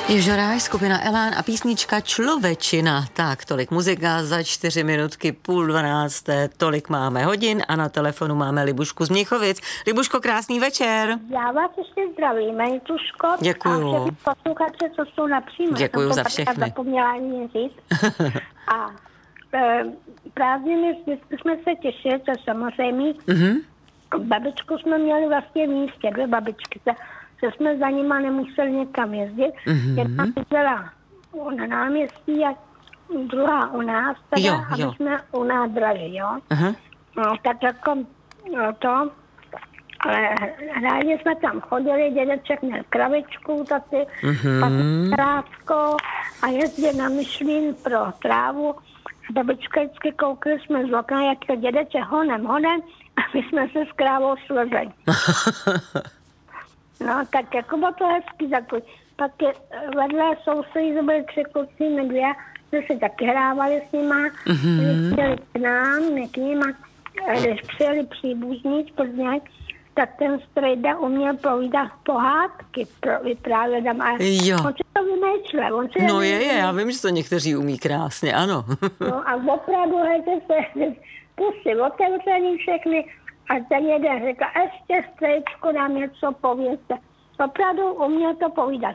Ježoráš, skupina Elán a písnička Člověčina. Tak, tolik muzika za 4 minutky, 11:30, tolik máme hodin a na telefonu máme Libušku z Mnichovic. Libuško, krásný večer. Já vás ještě zdravím, Tuško. Děkuju. A všechny posluchače, co jsou napřímo. Děkuju za všechny. Zapomněla ani říct. A prázdniny vždycky jsme se těšili, to samozřejmě. Babičku jsme měli vlastně v místě, 2 babičky, že jsme za nima nemuseli někam jezdit. Jedna byla na náměstí a druhá u nás, teda, a my jsme u nádraží, jo. No, tak jako to, ale rádi jsme tam chodili, dědeček měl kravičku, taky, pak krátko a jezdil na Myšlín pro trávu. Babička vždycky koukali jsme z okna, jak to dědeček honem a my jsme se s krávou slezli. No, tak jako bylo to hezký takový. Pak vedle sousedí to byly 3 kluci, my 2, jsme se taky hrávali s nima, když přijeli k nám, my k ním, když přijeli příbuzní z Plzně, tak ten strejda uměl povídat pohádky, vyprávět tam, a on si to vymýšlel. No já vím, že to někteří umí krásně, ano. No a opravdu, hejte se, pusy otevřený všechny, a ten jeden řekl, ještě strejčko nám něco povězte. Opravdu uměl to povídat.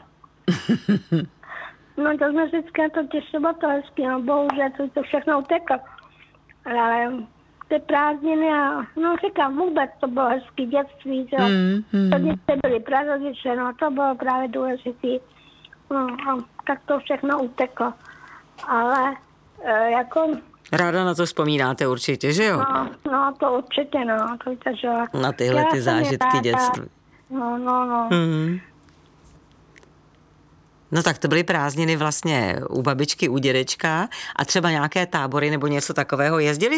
No to jsme vždycky na to těšilo, to hezky, no bohužel to všechno uteklo. Ale ty prázdniny a, no říkám, vůbec to bylo hezký dětství, že rodiče byli prarodiče, no to bylo právě důležitý. No a tak to všechno uteklo. Ale jako... Ráda na to vzpomínáte určitě, že jo? No to určitě, no. To víte, že... Na tyhle ty zážitky dětství. No. No tak to byly prázdniny vlastně u babičky, u dědečka a třeba nějaké tábory nebo něco takového jezdili